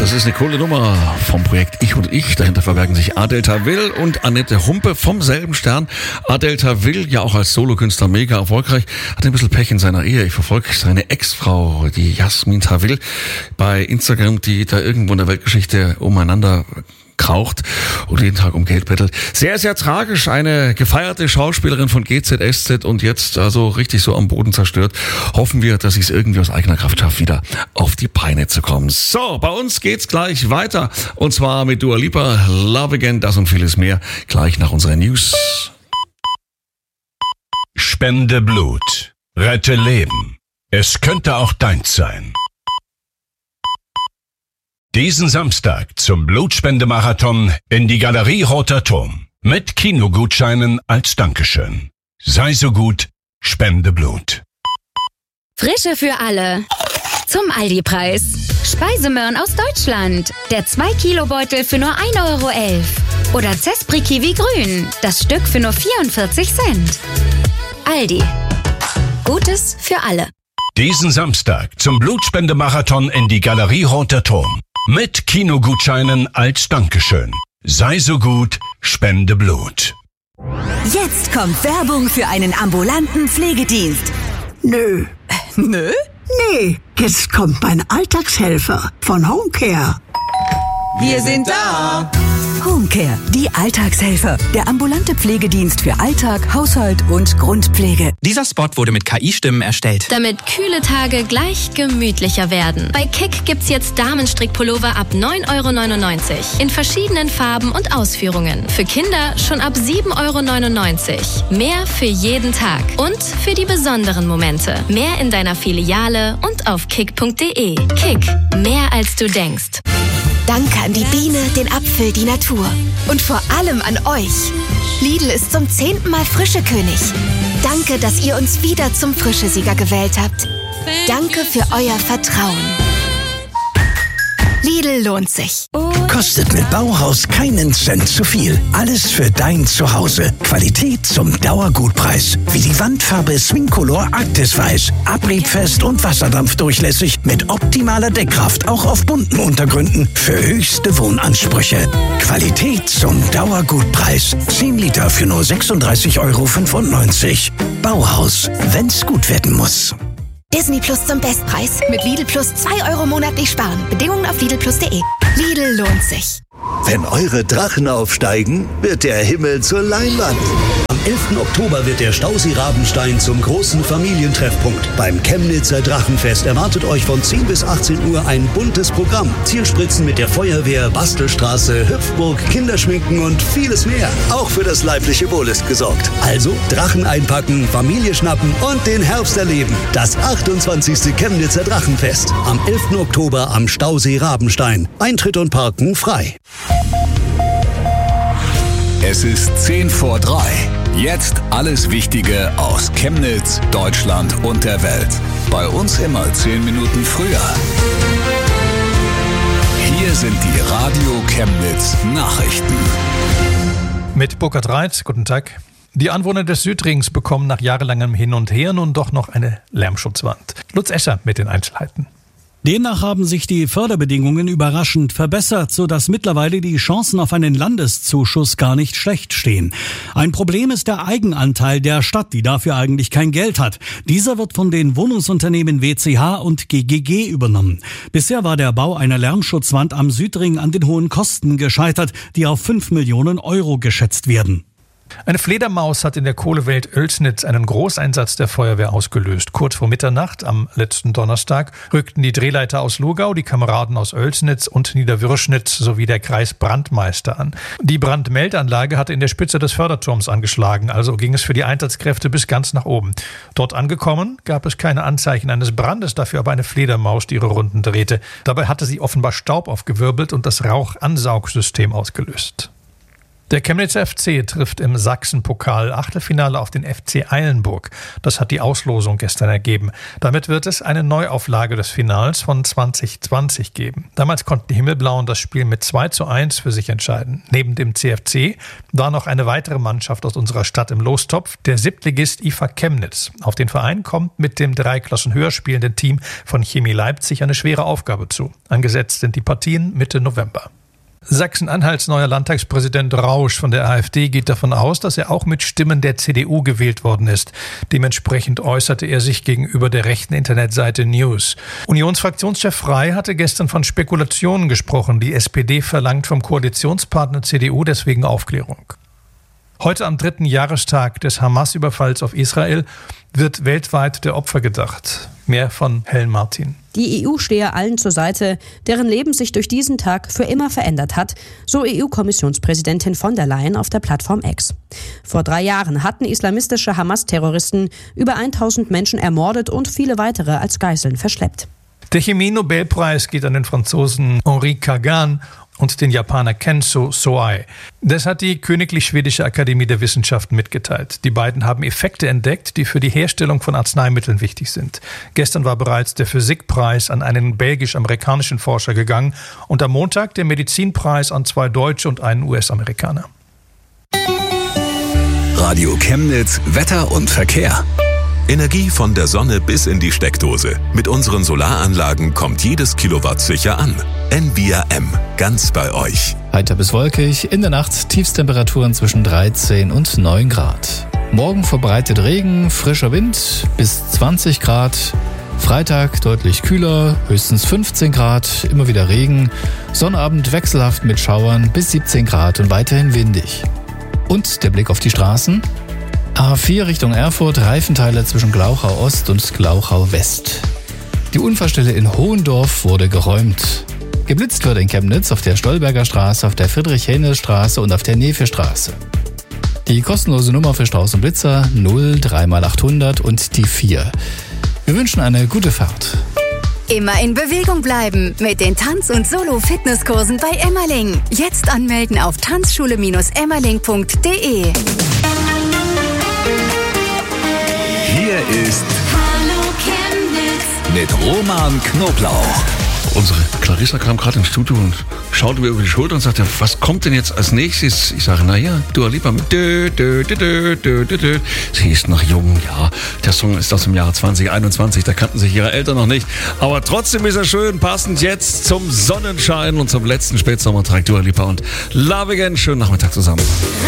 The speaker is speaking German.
Das ist eine coole Nummer vom Projekt Ich und Ich. Dahinter verbergen sich Adel Tawil und Annette Humpe vom selben Stern. Adel Tawil, ja auch als Solokünstler mega erfolgreich, hat ein bisschen Pech in seiner Ehe. Ich verfolge seine Ex-Frau, die Jasmin Tawil, bei Instagram, die da irgendwo in der Weltgeschichte umeinander kraucht und jeden Tag um Geld bettelt. Sehr, sehr tragisch. Eine gefeierte Schauspielerin von GZSZ und jetzt also richtig so am Boden zerstört. Hoffen wir, dass sie es irgendwie aus eigener Kraft schafft, wieder auf die Beine zu kommen. So, bei uns geht's gleich weiter. Und zwar mit Dua Lipa, Love Again, das und vieles mehr. Gleich nach unseren News. Spende Blut. Rette Leben. Es könnte auch deins sein. Diesen Samstag zum Blutspendemarathon in die Galerie Roter Turm mit Kinogutscheinen als Dankeschön. Sei so gut, spende Blut. Frische für alle. Zum Aldi-Preis. Speisemöhren aus Deutschland. Der 2-Kilo-Beutel für nur 1,11 € Oder Zespri Kiwi Grün. Das Stück für nur 44 Cent. Aldi. Gutes für alle. Diesen Samstag zum Blutspendemarathon in die Galerie Roter Turm mit Kinogutscheinen als Dankeschön. Sei so gut, spende Blut. Jetzt kommt Werbung für einen ambulanten Pflegedienst. Nö. Nö? Nee, jetzt kommt mein Alltagshelfer von Homecare. Wir sind da. Homecare, die Alltagshelfer. Der ambulante Pflegedienst für Alltag, Haushalt und Grundpflege. Dieser Spot wurde mit KI-Stimmen erstellt. Damit kühle Tage gleich gemütlicher werden. Bei Kick gibt's jetzt Damenstrickpullover ab 9,99 € in verschiedenen Farben und Ausführungen. Für Kinder schon ab 7,99 €. Mehr für jeden Tag und für die besonderen Momente. Mehr in deiner Filiale und auf kick.de. Kick, mehr als du denkst. Danke an die Biene, den Apfel, die Natur. Und vor allem an euch. Lidl ist zum 10. Mal Frischekönig. Danke, dass ihr uns wieder zum Frischesieger gewählt habt. Danke für euer Vertrauen. Lidl lohnt sich. Kostet mit Bauhaus keinen Cent zu viel. Alles für dein Zuhause. Qualität zum Dauergutpreis. Wie die Wandfarbe Swingcolor Arktisweiß. Abriebfest und wasserdampfdurchlässig mit optimaler Deckkraft. Auch auf bunten Untergründen. Für höchste Wohnansprüche. Qualität zum Dauergutpreis. 10 Liter für nur 36,95 €. Bauhaus. Wenn's gut werden muss. Disney Plus zum Bestpreis. Mit Lidl Plus 2 € monatlich sparen. Bedingungen auf lidlplus.de. Lidl lohnt sich. Wenn eure Drachen aufsteigen, wird der Himmel zur Leinwand. Am 11. Oktober wird der Stausee Rabenstein zum großen Familientreffpunkt. Beim Chemnitzer Drachenfest erwartet euch von 10 bis 18 Uhr ein buntes Programm. Zielspritzen mit der Feuerwehr, Bastelstraße, Hüpfburg, Kinderschminken und vieles mehr. Auch für das leibliche Wohl ist gesorgt. Also Drachen einpacken, Familie schnappen und den Herbst erleben. Das 28. Chemnitzer Drachenfest. Am 11. Oktober am Stausee Rabenstein. Eintritt und Parken frei. Es ist 10 vor 3. Jetzt alles Wichtige aus Chemnitz, Deutschland und der Welt. Bei uns immer 10 Minuten früher. Hier sind die Radio Chemnitz Nachrichten. Mit Burkhard Reit, guten Tag. Die Anwohner des Südrings bekommen nach jahrelangem Hin und Her nun doch noch eine Lärmschutzwand. Lutz Escher mit den Einzelheiten. Demnach haben sich die Förderbedingungen überraschend verbessert, sodass mittlerweile die Chancen auf einen Landeszuschuss gar nicht schlecht stehen. Ein Problem ist der Eigenanteil der Stadt, die dafür eigentlich kein Geld hat. Dieser wird von den Wohnungsunternehmen WCH und GGG übernommen. Bisher war der Bau einer Lärmschutzwand am Südring an den hohen Kosten gescheitert, die auf 5 Millionen € geschätzt werden. Eine Fledermaus hat in der Kohlewelt Oelsnitz einen Großeinsatz der Feuerwehr ausgelöst. Kurz vor Mitternacht am letzten Donnerstag rückten die Drehleiter aus Lugau, die Kameraden aus Oelsnitz und Niederwürschnitz sowie der Kreisbrandmeister an. Die Brandmeldeanlage hatte in der Spitze des Förderturms angeschlagen, also ging es für die Einsatzkräfte bis ganz nach oben. Dort angekommen gab es keine Anzeichen eines Brandes, dafür aber eine Fledermaus, die ihre Runden drehte. Dabei hatte sie offenbar Staub aufgewirbelt und das Rauchansaugsystem ausgelöst. Der Chemnitzer FC trifft im Sachsen-Pokal-Achtelfinale auf den FC Eilenburg. Das hat die Auslosung gestern ergeben. Damit wird es eine Neuauflage des Finals von 2020 geben. Damals konnten die Himmelblauen das Spiel mit 2:1 für sich entscheiden. Neben dem CFC war noch eine weitere Mannschaft aus unserer Stadt im Lostopf, der Siebtligist IFA Chemnitz. Auf den Verein kommt mit dem 3 Klassen höher spielenden Team von Chemie Leipzig eine schwere Aufgabe zu. Angesetzt sind die Partien Mitte November. Sachsen-Anhalts neuer Landtagspräsident Rausch von der AfD geht davon aus, dass er auch mit Stimmen der CDU gewählt worden ist. Dementsprechend äußerte er sich gegenüber der rechten Internetseite News. Unionsfraktionschef Frey hatte gestern von Spekulationen gesprochen. Die SPD verlangt vom Koalitionspartner CDU deswegen Aufklärung. Heute am 3. Jahrestag des Hamas-Überfalls auf Israel wird weltweit der Opfer gedacht. Mehr von Helen Martin. Die EU stehe allen zur Seite, deren Leben sich durch diesen Tag für immer verändert hat, so EU-Kommissionspräsidentin von der Leyen auf der Plattform X. Vor 3 Jahren hatten islamistische Hamas-Terroristen über 1000 Menschen ermordet und viele weitere als Geiseln verschleppt. Der Chemie-Nobelpreis geht an den Franzosen Henri Kagan und den Japaner Kenzo Soai. Das hat die Königlich Schwedische Akademie der Wissenschaften mitgeteilt. Die beiden haben Effekte entdeckt, die für die Herstellung von Arzneimitteln wichtig sind. Gestern war bereits der Physikpreis an einen belgisch-amerikanischen Forscher gegangen und am Montag der Medizinpreis an 2 Deutsche und einen US-Amerikaner. Radio Chemnitz, Wetter und Verkehr. Energie von der Sonne bis in die Steckdose. Mit unseren Solaranlagen kommt jedes Kilowatt sicher an. NBRM, ganz bei euch. Heiter bis wolkig, in der Nacht Tiefstemperaturen zwischen 13 und 9 Grad. Morgen verbreitet Regen, frischer Wind bis 20 Grad. Freitag deutlich kühler, höchstens 15 Grad, immer wieder Regen. Sonnabend wechselhaft mit Schauern bis 17 Grad und weiterhin windig. Und der Blick auf die Straßen. A4 Richtung Erfurt, Reifenteile zwischen Glauchau Ost und Glauchau West. Die Unfallstelle in Hohendorf wurde geräumt. Geblitzt wird in Chemnitz auf der Stolberger Straße, auf der Friedrich-Händel-Straße und auf der Nefe-Straße. Die kostenlose Nummer für Strauß und Blitzer 0 3x800 und die 4. Wir wünschen eine gute Fahrt. Immer in Bewegung bleiben mit den Tanz- und Solo-Fitnesskursen bei Emmerling. Jetzt anmelden auf tanzschule-emmerling.de. Hier ist Hallo Chemnitz mit Roman Knoblauch. Unsere Clarissa kam gerade ins Studio und schaute mir über die Schulter und sagte, was kommt denn jetzt als nächstes? Ich sage, naja, Dua Lipa mit dö, dö, dö, dö, dö, dö, dö. Sie ist noch jung, ja. Der Song ist aus dem Jahr 2021, da kannten sich ihre Eltern noch nicht. Aber trotzdem ist er schön, passend jetzt zum Sonnenschein und zum letzten Spätsommertag Dua Lipa und Love Again. Schönen Nachmittag zusammen.